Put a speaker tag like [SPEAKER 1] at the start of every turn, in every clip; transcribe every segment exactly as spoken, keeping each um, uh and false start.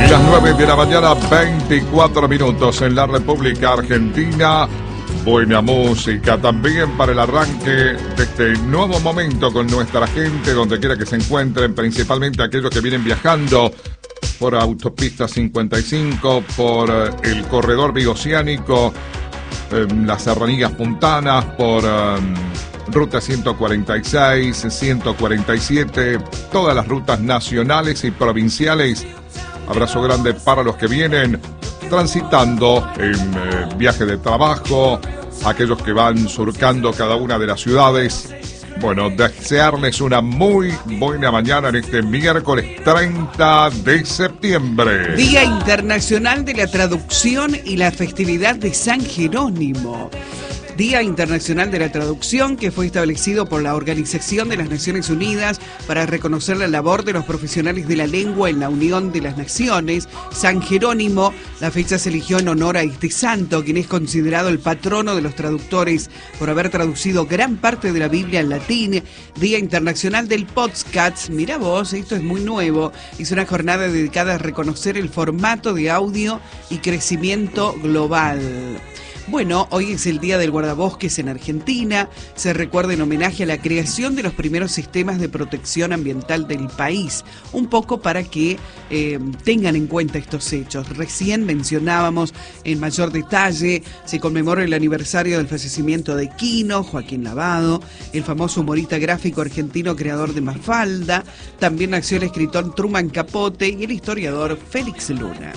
[SPEAKER 1] Las nueve de la mañana, veinticuatro minutos en la República Argentina. Buena música también para el arranque de este nuevo momento con nuestra gente, donde quiera que se encuentren, principalmente aquellos que vienen viajando por Autopista cincuenta y cinco, por el corredor bioceánico, eh, las serranías puntanas, por eh, Ruta ciento cuarenta y seis, ciento cuarenta y siete, todas las rutas nacionales y provinciales. Abrazo grande para los que vienen transitando en eh, viaje de trabajo, aquellos que van surcando cada una de las ciudades. Bueno, desearles una muy buena mañana en este miércoles treinta de septiembre.
[SPEAKER 2] Día Internacional de la Traducción y la festividad de San Jerónimo. Día Internacional de la Traducción, que fue establecido por la Organización de las Naciones Unidas para reconocer la labor de los profesionales de la lengua en la Unión de las Naciones. San Jerónimo, la fecha se eligió en honor a este santo, quien es considerado el patrono de los traductores por haber traducido gran parte de la Biblia al latín. Día Internacional del Podcast, mira vos, esto es muy nuevo, es una jornada dedicada a reconocer el formato de audio y crecimiento global. Bueno, hoy es el Día del Guardabosques en Argentina. Se recuerda en homenaje a la creación de los primeros sistemas de protección ambiental del país. Un poco para que eh, tengan en cuenta estos hechos. Recién mencionábamos en mayor detalle, se conmemora el aniversario del fallecimiento de Quino, Joaquín Lavado, el famoso humorista gráfico argentino creador de Mafalda. También nació el escritor Truman Capote y el historiador Félix Luna.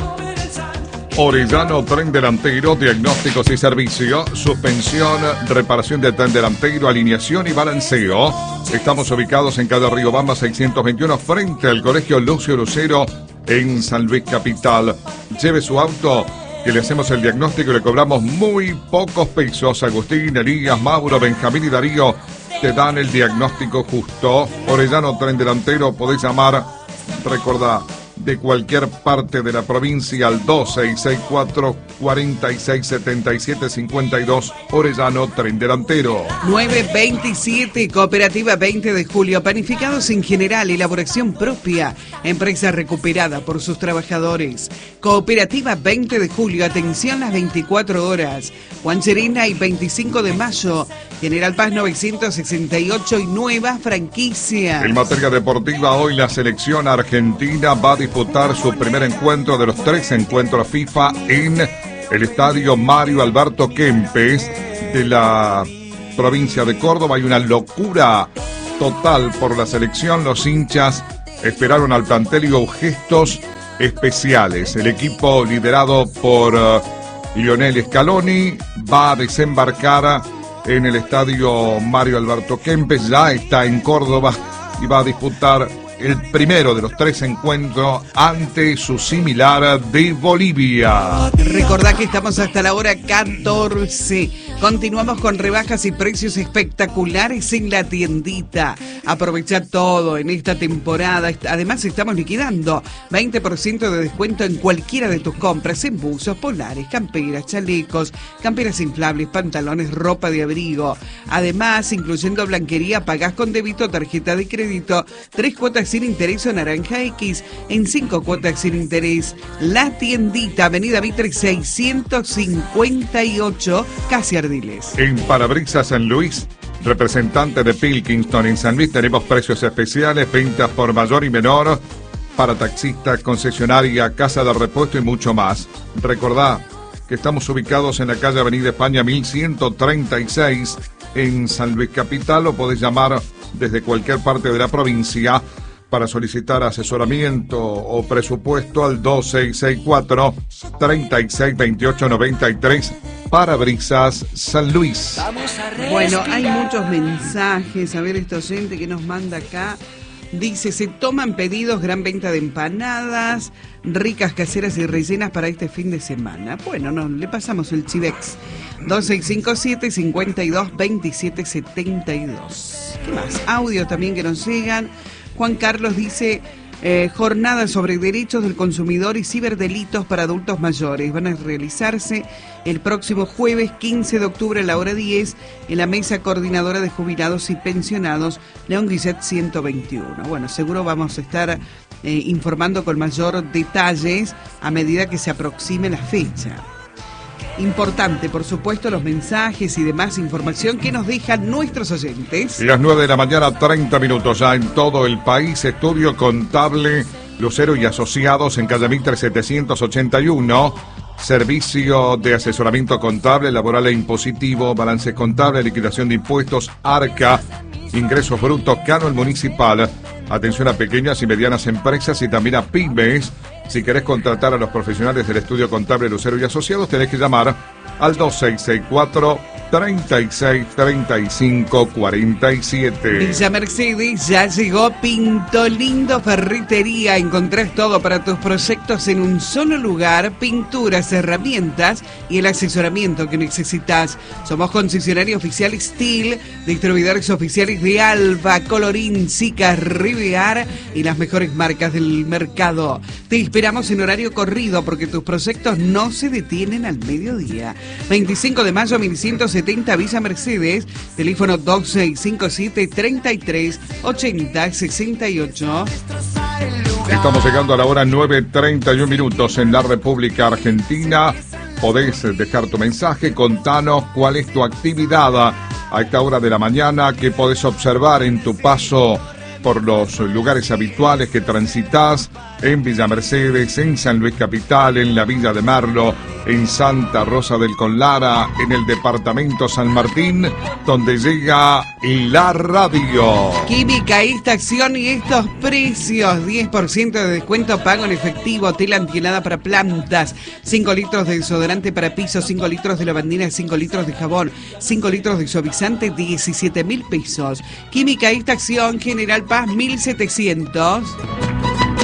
[SPEAKER 1] Orellano Tren Delantero, diagnósticos y servicio, suspensión, reparación de tren delantero, alineación y balanceo. Estamos ubicados en calle Riobamba seiscientos veintiuno, frente al Colegio Lucio Lucero, en San Luis Capital. Lleve su auto, que le hacemos el diagnóstico y le cobramos muy pocos pesos. Agustín, Elías, Mauro, Benjamín y Darío te dan el diagnóstico justo. Orellano Tren Delantero, podés llamar, recordá, de cualquier parte de la provincia al dos seis seis cuatro, cuatro seis siete siete cinco dos, Orellano Tren Delantero.
[SPEAKER 2] nueve veintisiete, Cooperativa veinte de julio, panificados en general, elaboración propia, empresa recuperada por sus trabajadores. Cooperativa veinte de julio, atención las veinticuatro horas. Juan Serena y veinticinco de mayo, General Paz novecientos sesenta y ocho y nueva franquicia.
[SPEAKER 1] En materia deportiva, hoy la selección argentina va a disputar su primer encuentro de los tres encuentros FIFA en el estadio Mario Alberto Kempes de la provincia de Córdoba. Hay una locura total por la selección. Los hinchas esperaron al plantel y hubo gestos especiales. El equipo liderado por uh, Lionel Scaloni va a desembarcar en el estadio Mario Alberto Kempes. Ya está en Córdoba y va a disputar el primero de los tres encuentros ante su similar de Bolivia.
[SPEAKER 2] Recordá que estamos hasta la hora catorce. Continuamos con rebajas y precios espectaculares en la tiendita. Aprovecha todo en esta temporada. Además estamos liquidando veinte por ciento de descuento en cualquiera de tus compras en buzos, polares, camperas, chalecos, camperas inflables, pantalones, ropa de abrigo. Además, incluyendo blanquería, pagás con débito, tarjeta de crédito, tres cuotas sin interés o naranja X en cinco cuotas sin interés. La tiendita, Avenida Mitre seiscientos cincuenta y ocho, casi Ardiles.
[SPEAKER 1] En Parabrisas San Luis, representante de Pilkington en San Luis, tenemos precios especiales, ventas por mayor y menor, para taxistas, concesionaria, casa de repuesto y mucho más. Recordá que estamos ubicados en la calle Avenida España mil ciento treinta y seis en San Luis Capital, o podés llamar desde cualquier parte de la provincia para solicitar asesoramiento o presupuesto al dos seis seis cuatro, tres seis dos ocho nueve tres. Parabrisas San Luis.
[SPEAKER 2] Bueno, hay muchos mensajes. A ver, esta oyente que nos manda acá dice: se toman pedidos, gran venta de empanadas ricas, caseras y rellenas para este fin de semana. Bueno, no, le pasamos el Chivex. dos seis cinco siete, cinco dos, dos siete siete dos. ¿Qué más? Audios también que nos llegan. Juan Carlos dice: eh, jornada sobre derechos del consumidor y ciberdelitos para adultos mayores. Van a realizarse el próximo jueves quince de octubre a la hora diez en la Mesa Coordinadora de Jubilados y Pensionados, León Guillet ciento veintiuno. Bueno, seguro vamos a estar eh, informando con mayor detalles a medida que se aproxime la fecha. Importante, por supuesto, los mensajes y demás información que nos dejan nuestros oyentes.
[SPEAKER 1] Y las nueve de la mañana, treinta minutos ya en todo el país. Estudio Contable Lucero y Asociados en calle Mitre setecientos ochenta y uno. Servicio de asesoramiento contable, laboral e impositivo, balance contable, liquidación de impuestos, ARCA, ingresos brutos, canon municipal. Atención a pequeñas y medianas empresas y también a pymes. Si querés contratar a los profesionales del estudio contable Lucero y Asociados, tenés que llamar al dos seis seis cuatro, treinta y seis, treinta y cinco, cuarenta y siete.
[SPEAKER 2] Villa Mercedes, ya llegó Pinto Lindo Ferretería. Encontrás todo para tus proyectos en un solo lugar: pinturas, herramientas y el asesoramiento que necesitas. Somos concesionario oficial Steel, distribuidores oficiales de Alba, Colorín, Sica, Riviar y las mejores marcas del mercado. Te esperamos en horario corrido porque tus proyectos no se detienen al mediodía. veinticinco de mayo, mil ciento setenta, Villa Mercedes, teléfono dos seis cinco siete, treinta y tres, ochenta, sesenta y ocho.
[SPEAKER 1] Estamos llegando a la hora nueve treinta y uno minutos en la República Argentina. Podés dejar tu mensaje, contanos cuál es tu actividad a esta hora de la mañana, qué podés observar en tu paso por los lugares habituales que transitas en Villa Mercedes, en San Luis Capital, en la Villa de Merlo, en Santa Rosa del Conlara, en el departamento San Martín, donde llega la radio.
[SPEAKER 2] Química, esta acción y estos precios: diez por ciento de descuento, pago en efectivo, tela antihelada para plantas, cinco litros de desodorante para piso, cinco litros de lavandina, cinco litros de jabón, cinco litros de suavizante, diecisiete mil pesos. Química, esta acción, General Paz mil setecientos.